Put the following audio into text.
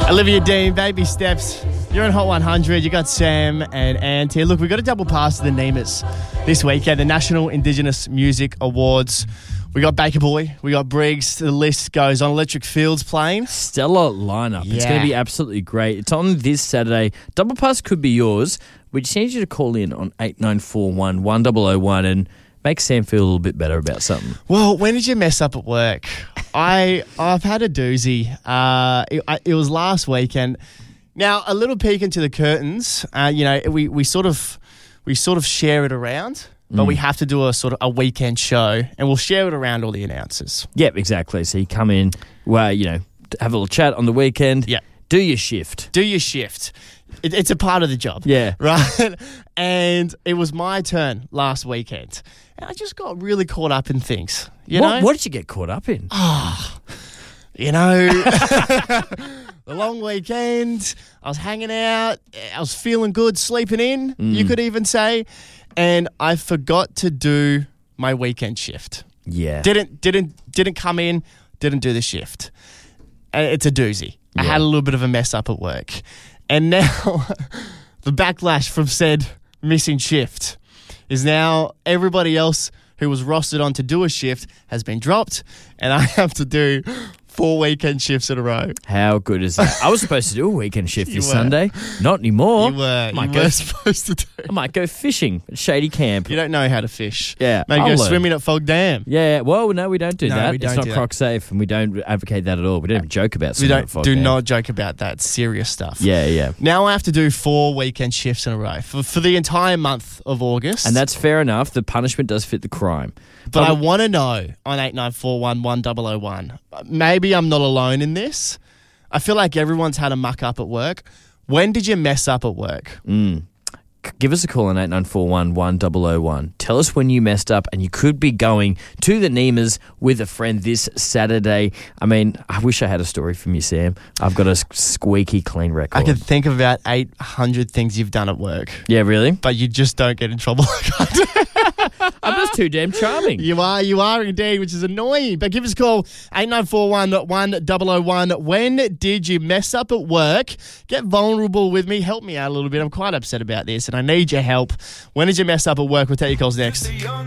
Olivia Dean, Baby Steps. You're on Hot 100. You got Sam and Ant here. Look, we've got a double pass to the NEMAs this weekend, the National Indigenous Music Awards. We got Baker Boy, we got Briggs, the list goes on. Electric Fields playing. Stellar lineup. It's going to be absolutely great. It's on this Saturday. Double pass could be yours. We just need you to call in on 8941 1001 and make Sam feel a little bit better about something. Well, when did you mess up at work? I've had a doozy. It was last weekend. Now, a little peek into the curtains. We sort of share it around, but we have to do a weekend show, and we'll share it around all the announcers. Yep, exactly. So you come in, have a little chat on the weekend. Yeah, do your shift. It's a part of the job. Yeah. Right? And it was my turn last weekend. And I just got really caught up in things. What did you get caught up in? The long weekend, I was hanging out, I was feeling good, sleeping in, you could even say, and I forgot to do my weekend shift. Yeah. Didn't come in, didn't do the shift. It's a doozy. Yeah. I had a little bit of a mess up at work. And now the backlash from said missing shift is now everybody else who was rostered on to do a shift has been dropped, and I have to do 4 weekend shifts in a row. How good is that? I was supposed to do a weekend shift this Sunday. Not anymore. You were supposed to do. I might go fishing at Shady Camp. You don't know how to fish. Yeah. Maybe go swimming at Fog Dam. Yeah. Well, no, we don't do that. We don't it's not croc safe, and we don't advocate that at all. We don't even joke about swimming at Fog Dam. Do not joke about that. Serious stuff. Yeah. Now I have to do 4 weekend shifts in a row for the entire month of August. And that's fair enough. The punishment does fit the crime. But I want to know on 8941 1001. Maybe I'm not alone in this. I feel like everyone's had a muck up at work. When did you mess up at work? Give us a call on 8941 1001. Tell us when you messed up, and you could be going to the NEMAs with a friend this Saturday. I mean, I wish I had a story from you, Sam. I've got a squeaky clean record. I can think of about 800 things you've done at work. Yeah, really? But you just don't get in trouble like I do. I'm just too damn charming. You are indeed, which is annoying. But give us a call, 8941 1001. When did you mess up at work? Get vulnerable with me. Help me out a little bit. I'm quite upset about this, and I need your help. When did you mess up at work? We'll take your calls next.